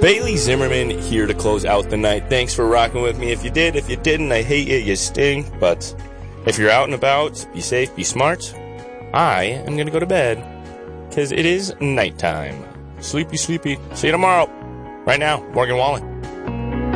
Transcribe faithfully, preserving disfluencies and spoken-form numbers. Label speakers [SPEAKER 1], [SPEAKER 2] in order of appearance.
[SPEAKER 1] Bailey Zimmerman here to close out the night. Thanks for rocking with me. If you did, if you didn't, I hate you, you stink. But if you're out and about, be safe, be smart. I am going to go to bed because it is nighttime. Sleepy, sleepy. See you tomorrow. Right now, Morgan Wallen.